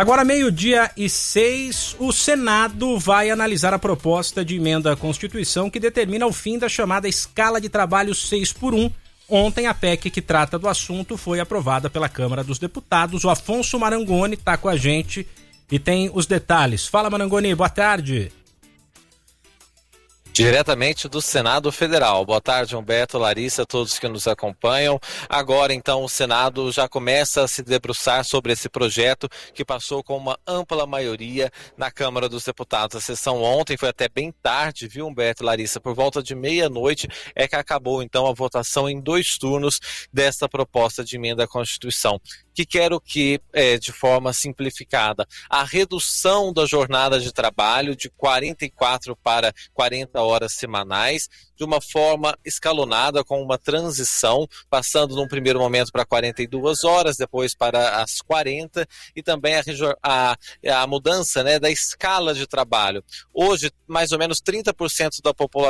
Agora, 12:06, o Senado vai analisar a proposta de emenda à Constituição que determina o fim da chamada escala de trabalho 6x1. Ontem, a PEC que trata do assunto foi aprovada pela Câmara dos Deputados. O Afonso Marangoni está com a gente e tem os detalhes. Fala, Marangoni, boa tarde. Diretamente do Senado Federal. Boa tarde, Humberto, Larissa, todos que nos acompanham. Agora, então, o Senado já começa a se debruçar sobre esse projeto que passou com uma ampla maioria na Câmara dos Deputados. A sessão ontem foi até bem tarde, viu, Humberto e Larissa? Por volta de meia-noite é que acabou, então, a votação em 2 turnos desta proposta de emenda à Constituição, que quer o que, de forma simplificada, a redução da jornada de trabalho de 44 para 40 horas semanais, de uma forma escalonada, com uma transição, passando num primeiro momento para 42 horas, depois para as 40, e também a mudança, né, da escala de trabalho. Hoje, mais ou menos 30% da população